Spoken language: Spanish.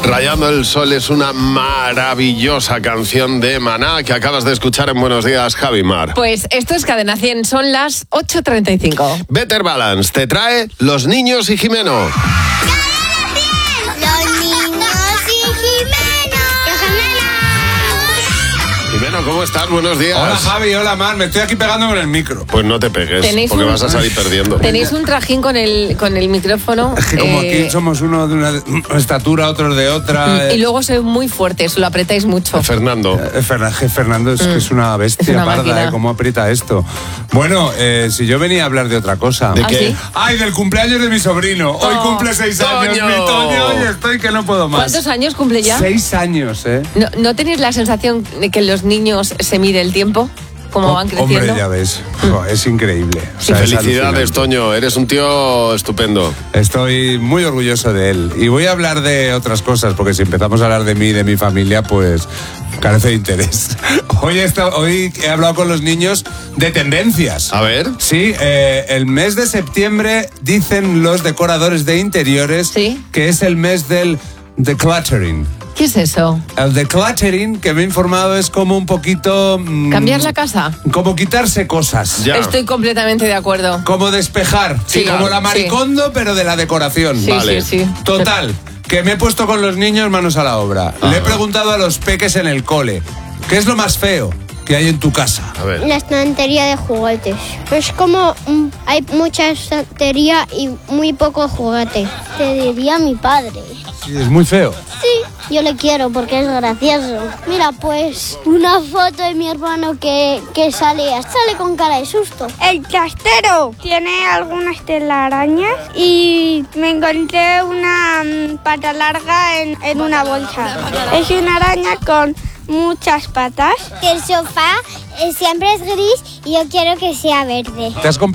Rayando el sol es una maravillosa canción de Maná que acabas de escuchar en Buenos Días, Javi Mar. Pues esto es Cadena 100, son las 8:35. Better Balance te trae Los Niños y Jimeno. Jimeno, ¿cómo estás? Buenos días. Hola Javi, hola Mar, me estoy aquí pegando con el micro. Pues no te pegues, porque vas a salir perdiendo. Tenéis un trajín con el micrófono. Es que como aquí somos uno de una estatura, otros de otra. Y luego sois muy fuertes, lo apretáis mucho. Fernando. Fernando es que es una bestia, Es una parda, máquina. cómo aprieta esto. Bueno, si yo venía a hablar de otra cosa. ¿De qué? ¿Sí? ¡Ay, del cumpleaños de mi sobrino! Hoy cumple 6 años, Toño. mi Toño, y estoy que no puedo más. ¿Cuántos años cumple ya? 6 años, ¿eh? ¿No tenéis la sensación de que los niños se mide el tiempo? ¿Cómo van creciendo? Hombre, ya ves, es increíble. O sea, es Felicidades, alucinante. Toño, eres un tío estupendo. Estoy muy orgulloso de él. Y voy a hablar de otras cosas, porque si empezamos a hablar de mí y de mi familia, pues carece de interés. Hoy he hablado con los niños de tendencias. A ver. Sí, el mes de septiembre dicen los decoradores de interiores Sí. que es el mes del decluttering. ¿Qué es eso? El decluttering, que me he informado, es como un poquito... ¿Cambiar la casa? Como quitarse cosas. Ya. Estoy completamente de acuerdo. Como despejar. Sí, como la sí. Maricondo, pero de la decoración. Sí, Vale. sí. Total, que me he puesto con los niños manos a la obra. Le he preguntado a los peques en el cole, ¿qué es lo más feo que hay en tu casa? A ver. La estantería de juguetes. Pues como hay mucha estantería y muy poco juguete. Te diría mi padre. Sí, es muy feo. Sí, yo le quiero porque es gracioso. Mira, pues una foto de mi hermano que sale con cara de susto. El trastero tiene algunas telarañas y me encontré una pata larga en una bolsa. Es una araña con muchas patas. El sofá siempre es gris y yo quiero que sea verde. ¿Te has